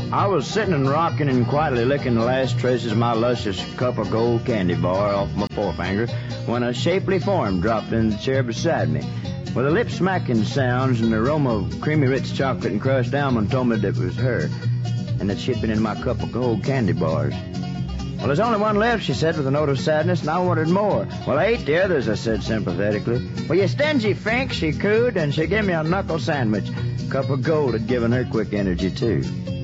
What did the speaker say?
I was sitting and rocking and quietly licking the last traces of my luscious cup of gold candy bar off my forefinger when a shapely form dropped in the chair beside me. With a lip-smacking sounds and the aroma of creamy rich chocolate and crushed almond told me that it was her, and that she'd been in my cup of gold candy bars. Well, there's only one left, she said with a note of sadness, and I wanted more. Well, I ate the others, I said sympathetically. Well, you stingy Fink, she cooed, and she gave me a knuckle sandwich. A cup of gold had given her quick energy, too.